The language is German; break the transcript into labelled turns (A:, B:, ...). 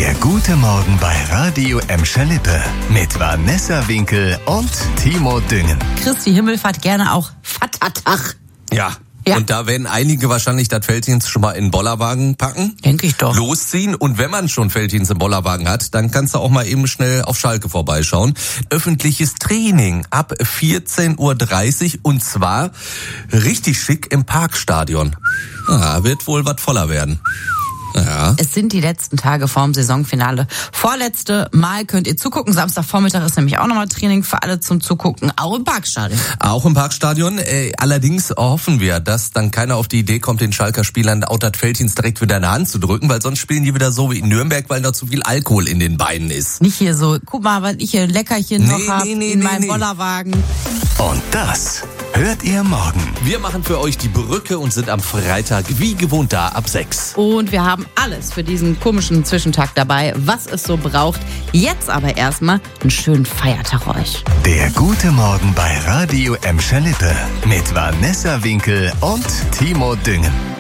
A: Der gute Morgen bei Radio Emscher-Lippe mit Vanessa Winkel und Timo Düngen.
B: Christi Himmelfahrt gerne auch Vatertag.
C: Ja. Und da werden einige wahrscheinlich das Felddienst schon mal in den Bollerwagen packen.
B: Denke ich doch.
C: Losziehen. Und wenn man schon Felddienst im Bollerwagen hat, dann kannst du auch mal eben schnell auf Schalke vorbeischauen. Öffentliches Training ab 14:30 Uhr und zwar richtig schick im Parkstadion. Wird wohl was voller werden. Ja.
B: Es sind die letzten Tage vorm Saisonfinale. Vorletzte Mal könnt ihr zugucken. Samstagvormittag ist nämlich auch nochmal Training für alle zum Zugucken. Auch im Parkstadion.
C: Auch im Parkstadion. Allerdings hoffen wir, dass dann keiner auf die Idee kommt, den Schalker Spielern auch das Felddienst direkt wieder in der Hand zu drücken, weil sonst spielen die wieder so wie in Nürnberg, weil da zu viel Alkohol in den Beinen ist.
B: Nicht hier so, guck mal, was ich hier ein Leckerchen noch habe in meinem Bollerwagen.
A: Und das hört ihr morgen.
C: Wir machen für euch die Brücke und sind am Freitag wie gewohnt da ab 6.
B: Und wir haben alles für diesen komischen Zwischentag dabei, was es so braucht. Jetzt aber erstmal einen schönen Feiertag euch.
A: Der gute Morgen bei Radio Emscher-Lippe mit Vanessa Winkel und Timo Düngen.